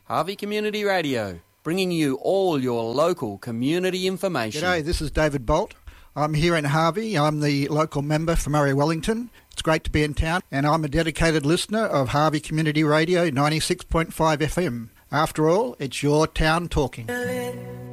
Harvey Community Radio, bringing you all your local community information. G'day, this is David Bolt. I'm here in Harvey. I'm the local member for Murray Wellington. It's great to be in town, and I'm a dedicated listener of Harvey Community Radio 96.5 FM. After all, it's your town talking.